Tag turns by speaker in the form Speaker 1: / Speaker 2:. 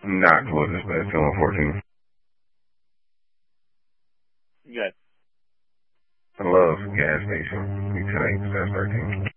Speaker 1: Not close this bad, still on 14.
Speaker 2: Good.
Speaker 1: I love gas station. We 10 8 13.